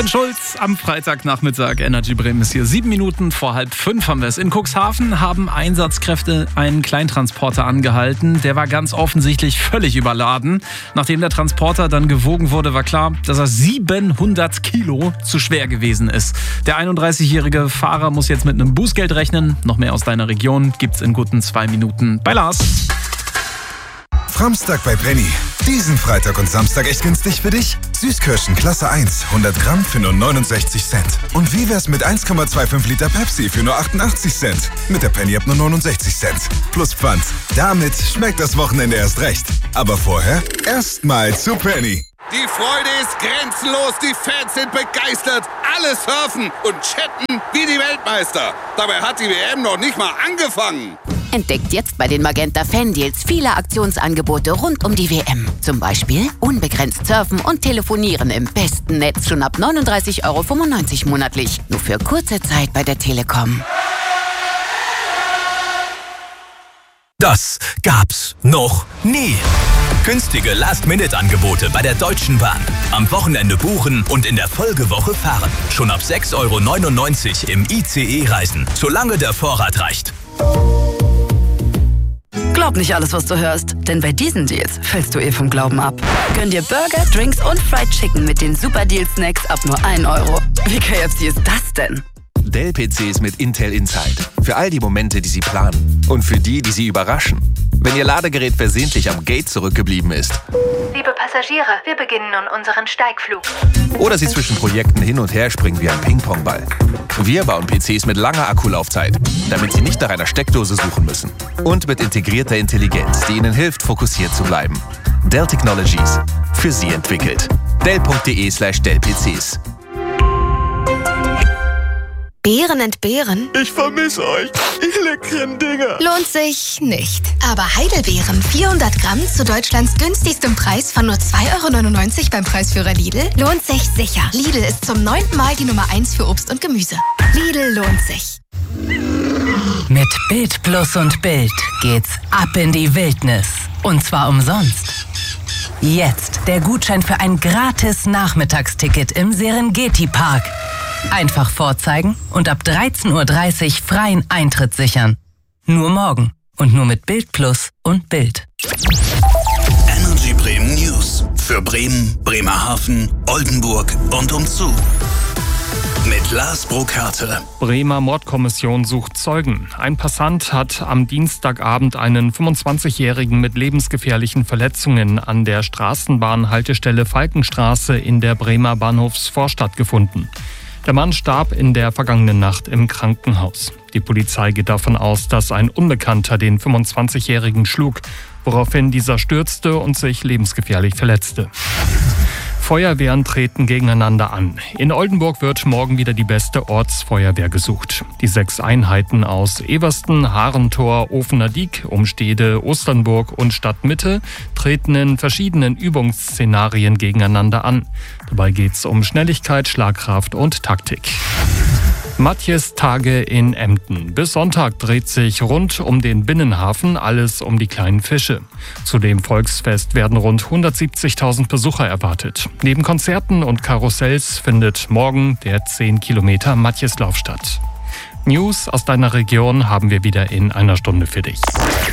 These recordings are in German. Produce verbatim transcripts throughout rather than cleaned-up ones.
Schulz am Freitagnachmittag. Energy Bremen ist hier. Sieben Minuten vor halb fünf haben wir es. In Cuxhaven haben Einsatzkräfte einen Kleintransporter angehalten. Der war ganz offensichtlich völlig überladen. Nachdem der Transporter dann gewogen wurde, war klar, dass er siebenhundert Kilo zu schwer gewesen ist. Der einunddreißigjährige Fahrer muss jetzt mit einem Bußgeld rechnen. Noch mehr aus deiner Region gibt's in guten zwei Minuten bei Lars. Framstag bei Penny. Diesen Freitag und Samstag echt günstig für dich? Süßkirschen Klasse eins, hundert Gramm für nur neunundsechzig Cent. Und wie wär's mit eins Komma fünfundzwanzig Liter Pepsi für nur achtundachtzig Cent? Mit der Penny ab nur neunundsechzig Cent. Plus Pfand. Damit schmeckt das Wochenende erst recht. Aber vorher erstmal zu Penny. Die Freude ist grenzenlos, die Fans sind begeistert, alle surfen und chatten wie die Weltmeister. Dabei hat die W M noch nicht mal angefangen. Entdeckt jetzt bei den Magenta Fan-Deals viele Aktionsangebote rund um die W M. Zum Beispiel unbegrenzt surfen und telefonieren im besten Netz schon ab neununddreißig Euro fünfundneunzig monatlich. Nur für kurze Zeit bei der Telekom. Das gab's noch nie. Günstige Last-Minute-Angebote bei der Deutschen Bahn. Am Wochenende buchen und in der Folgewoche fahren. Schon ab sechs Euro neunundneunzig im I C E-Reisen, solange der Vorrat reicht. Glaub nicht alles, was du hörst, denn bei diesen Deals fällst du eh vom Glauben ab. Gönn dir Burger, Drinks und Fried Chicken mit den Super Deal Snacks ab nur ein Euro. Wie K F C ist das denn? Dell-P Cs mit Intel Inside. Für all die Momente, die Sie planen. Und für die, die Sie überraschen. Wenn Ihr Ladegerät versehentlich am Gate zurückgeblieben ist. Liebe Passagiere, wir beginnen nun unseren Steigflug. Oder Sie zwischen Projekten hin und her springen wie ein Ping-Pong-Ball. Wir bauen P Cs mit langer Akkulaufzeit, damit Sie nicht nach einer Steckdose suchen müssen. Und mit integrierter Intelligenz, die Ihnen hilft, fokussiert zu bleiben. Dell Technologies. Für Sie entwickelt. Dell.de slash Dell-PCs. Beeren entbehren? Ich vermisse euch, ihr leckeren Dinger. Lohnt sich nicht. Aber Heidelbeeren, vierhundert Gramm zu Deutschlands günstigstem Preis von nur zwei Euro neunundneunzig beim Preisführer Lidl, lohnt sich sicher. Lidl ist zum neunten Mal die Nummer eins für Obst und Gemüse. Lidl lohnt sich. Mit Bild Plus und Bild geht's ab in die Wildnis. Und zwar umsonst. Jetzt der Gutschein für ein gratis Nachmittagsticket im Serengeti-Park. Einfach vorzeigen und ab dreizehn Uhr dreißig freien Eintritt sichern. Nur morgen und nur mit Bild Plus und Bild. Energy Bremen News. Für Bremen, Bremerhaven, Oldenburg und umzu. Mit Lars Brokarte. Bremer Mordkommission sucht Zeugen. Ein Passant hat am Dienstagabend einen fünfundzwanzigjährigen mit lebensgefährlichen Verletzungen an der Straßenbahnhaltestelle Falkenstraße in der Bremer Bahnhofsvorstadt gefunden. Der Mann starb in der vergangenen Nacht im Krankenhaus. Die Polizei geht davon aus, dass ein Unbekannter den fünfundzwanzigjährigen schlug, woraufhin dieser stürzte und sich lebensgefährlich verletzte. Feuerwehren treten gegeneinander an. In Oldenburg wird morgen wieder die beste Ortsfeuerwehr gesucht. Die sechs Einheiten aus Eversten, Harentor, Ofener Diek, Umstede, Osternburg und Stadtmitte treten in verschiedenen Übungsszenarien gegeneinander an. Dabei geht es um Schnelligkeit, Schlagkraft und Taktik. Matjes Tage in Emden. Bis Sonntag dreht sich rund um den Binnenhafen alles um die kleinen Fische. Zu dem Volksfest werden rund hundertsiebzigtausend Besucher erwartet. Neben Konzerten und Karussells findet morgen der zehn Kilometer Matjeslauf statt. News aus deiner Region haben wir wieder in einer Stunde für dich.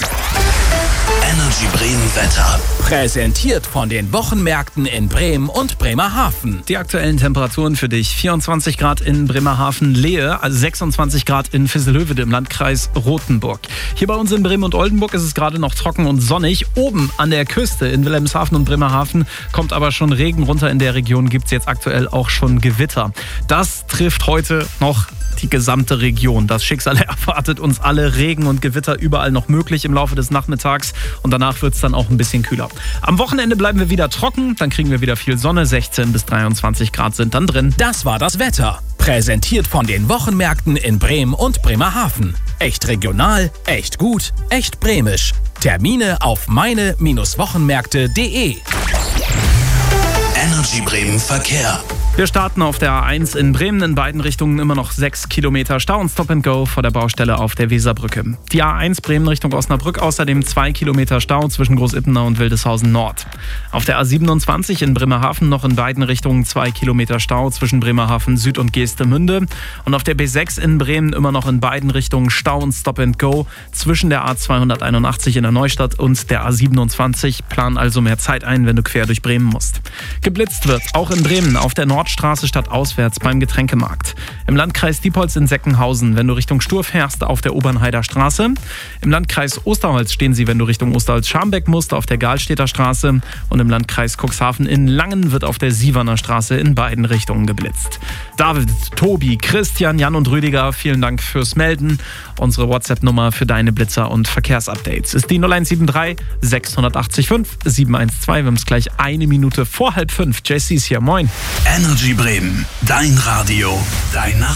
Energy Bremen Wetter. Präsentiert von den Wochenmärkten in Bremen und Bremerhaven. Die aktuellen Temperaturen für dich. vierundzwanzig Grad in Bremerhaven-Lehe, also sechsundzwanzig Grad in Visselhövede im Landkreis Rothenburg. Hier bei uns in Bremen und Oldenburg ist es gerade noch trocken und sonnig. Oben an der Küste in Wilhelmshaven und Bremerhaven kommt aber schon Regen runter. In der Region gibt es jetzt aktuell auch schon Gewitter. Das trifft heute noch die gesamte Region. Das Schicksal erwartet uns alle. Regen und Gewitter überall noch möglich im Laufe des Nachmittags. Und danach wird es dann auch ein bisschen kühler. Am Wochenende bleiben wir wieder trocken. Dann kriegen wir wieder viel Sonne. sechzehn bis dreiundzwanzig Grad sind dann drin. Das war das Wetter. Präsentiert von den Wochenmärkten in Bremen und Bremerhaven. Echt regional, echt gut, echt bremisch. Termine auf meine Wochenmärkte punkt de. Energy Bremen Verkehr. Wir starten auf der A eins in Bremen, in beiden Richtungen immer noch sechs Kilometer Stau und Stop and Go vor der Baustelle auf der Weserbrücke. Die A eins Bremen Richtung Osnabrück, außerdem zwei Kilometer Stau zwischen Großippenau und Wildeshausen Nord. Auf der A siebenundzwanzig in Bremerhaven noch in beiden Richtungen zwei Kilometer Stau zwischen Bremerhaven Süd und Geestemünde. Und auf der B sechs in Bremen immer noch in beiden Richtungen Stau und Stop and Go zwischen der A zweihunderteinundachtzig in der Neustadt und der A siebenundzwanzig. Plan also mehr Zeit ein, wenn du quer durch Bremen musst. Geblitzt wird auch in Bremen auf der Nord Straße stadtauswärts beim Getränkemarkt. Im Landkreis Diepholz in Seckenhausen, wenn du Richtung Stur fährst, auf der Obernheider Straße. Im Landkreis Osterholz stehen sie, wenn du Richtung Osterholz-Scharmbeck musst, auf der Galstädter Straße. Und im Landkreis Cuxhaven in Langen wird auf der Sieverner Straße in beiden Richtungen geblitzt. David, Tobi, Christian, Jan und Rüdiger, vielen Dank fürs Melden. Unsere WhatsApp-Nummer für deine Blitzer und Verkehrsupdates ist die null eins sieben drei sechs acht fünf sieben eins zwei. Wir haben es gleich eine Minute vor halb fünf. J C ist hier, moin. Energy Bremen, dein Radio, dein Nach